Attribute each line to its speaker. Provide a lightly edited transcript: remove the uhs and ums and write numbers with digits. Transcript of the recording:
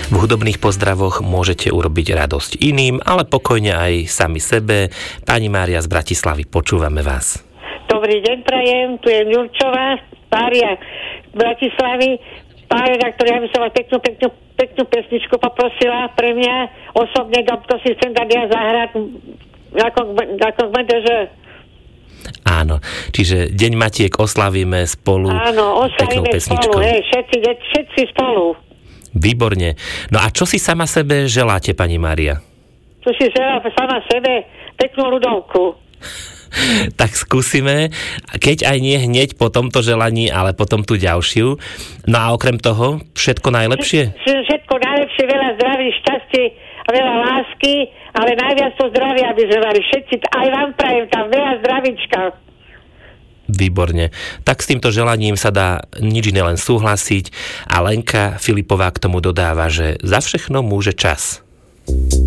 Speaker 1: V hudobných pozdravoch môžete urobiť radosť iným, ale pokojne aj sami sebe. Pani Mária z Bratislavy, počúvame vás.
Speaker 2: Dobrý deň, prajem, tu je Ňurčová, Mária z Bratislavy. Pán redaktor, ja by som vás peknú pesničku poprosila pre mňa. Osobne to si chcem dať ja zahrať ako kmedeže.
Speaker 1: Áno, čiže Deň Matiek oslavíme spolu.
Speaker 2: Áno, oslavíme spolu, všetci spolu.
Speaker 1: Výborne. No a čo si sama sebe želáte, pani Mária?
Speaker 2: Čo si želám sama sebe? Peknú ľudovku.
Speaker 1: Tak skúsime, keď aj nie hneď po tomto želaní, ale potom tú ďalšiu. No a okrem toho, všetko najlepšie?
Speaker 2: Všetko najlepšie, veľa zdraví, šťastie a veľa lásky, ale najviac to zdravia, aby sme mali všetci. Aj vám prajem tam veľa zdravíčka.
Speaker 1: Výborne. Tak s týmto želaním sa dá nič iné len súhlasiť a Lenka Filipová k tomu dodáva, že za všechno môže čas.